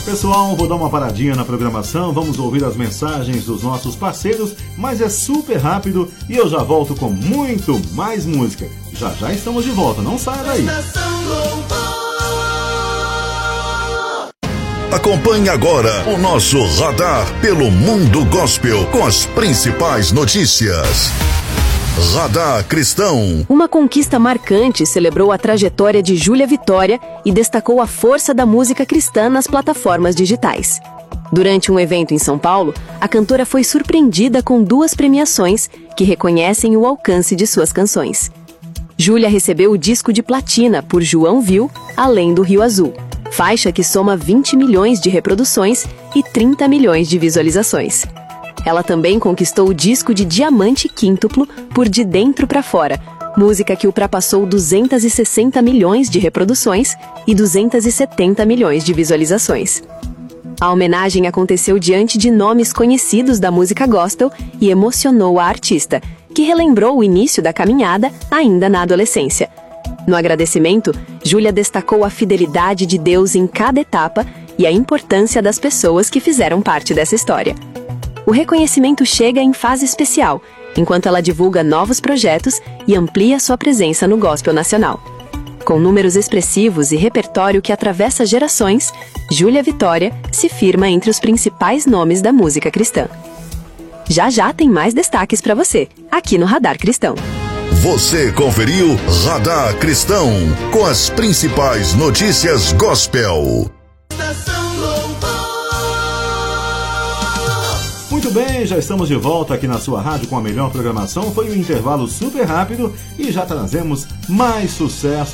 Pessoal, vou dar uma paradinha na programação, vamos ouvir as mensagens dos nossos parceiros, mas é super rápido e eu já volto com muito mais música. Já estamos de volta, não saia daí. Acompanhe agora o nosso Radar pelo Mundo Gospel com as principais notícias. Radar Cristão. Uma conquista marcante celebrou a trajetória de Júlia Vitória e destacou a força da música cristã nas plataformas digitais. Durante um evento em São Paulo, a cantora foi surpreendida com 2 premiações que reconhecem o alcance de suas canções. Júlia recebeu o disco de platina por João Viu, Além do Rio Azul, faixa que soma 20 milhões de reproduções e 30 milhões de visualizações. Ela também conquistou o disco de diamante quíntuplo por De Dentro pra Fora, música que ultrapassou 260 milhões de reproduções e 270 milhões de visualizações. A homenagem aconteceu diante de nomes conhecidos da música gospel e emocionou a artista, que relembrou o início da caminhada ainda na adolescência. No agradecimento, Júlia destacou a fidelidade de Deus em cada etapa e a importância das pessoas que fizeram parte dessa história. O reconhecimento chega em fase especial, enquanto ela divulga novos projetos e amplia sua presença no gospel nacional. Com números expressivos e repertório que atravessa gerações, Júlia Vitória se firma entre os principais nomes da música cristã. Já tem mais destaques para você, aqui no Radar Cristão. Você conferiu Radar Cristão com as principais notícias gospel. Muito bem, já estamos de volta aqui na sua rádio com a melhor programação. Foi um intervalo super rápido e já trazemos mais sucesso